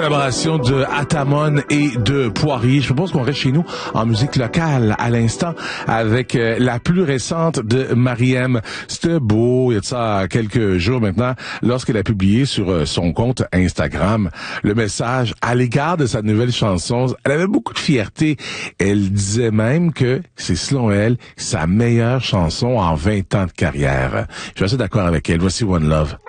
collaboration de Atamon et de Poirier. Je propose qu'on reste chez nous en musique locale à l'instant avec la plus récente de Mariem. C'était beau, il y a de ça quelques jours maintenant, lorsqu'elle a publié sur son compte Instagram le message à l'égard de sa nouvelle chanson. Elle avait beaucoup de fierté. Elle disait même que c'est, selon elle, sa meilleure chanson en 20 ans de carrière. Je suis assez d'accord avec elle. Voici One Love.